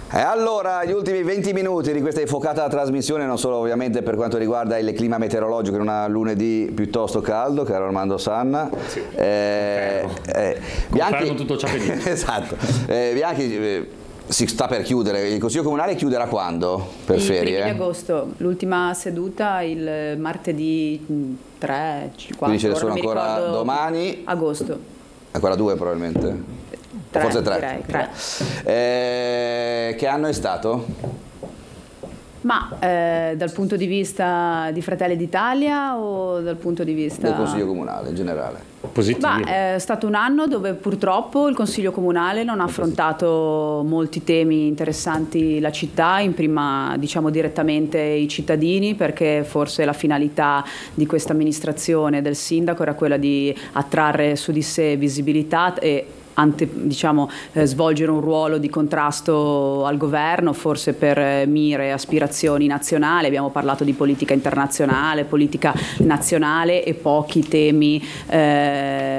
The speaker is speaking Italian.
E allora, gli ultimi 20 minuti di questa infocata trasmissione, non solo ovviamente per quanto riguarda il clima meteorologico in un lunedì piuttosto caldo, caro Armando Sanna. Sì, Bianchi, tutto ciò che dice. Esatto. Bianchi, si sta per chiudere, il Consiglio Comunale chiuderà quando? Per I ferie? primi di agosto, l'ultima seduta il martedì 3, 4, Quindi ce ne sono non mi ancora ricordo. Domani? Agosto. Ancora 2 probabilmente? 3, Forse 3. direi, 3. Che anno è stato? Ma dal punto di vista di Fratelli d'Italia o dal punto di vista Del Consiglio Comunale in generale? Positivo. È stato un anno dove purtroppo il Consiglio Comunale non ha affrontato molti temi interessanti la città, in prima diciamo direttamente i cittadini, perché forse la finalità di questa amministrazione del sindaco era quella di attrarre su di sé visibilità e svolgere un ruolo di contrasto al governo, forse per mire e aspirazioni nazionali. Abbiamo parlato di politica internazionale, politica nazionale e pochi temi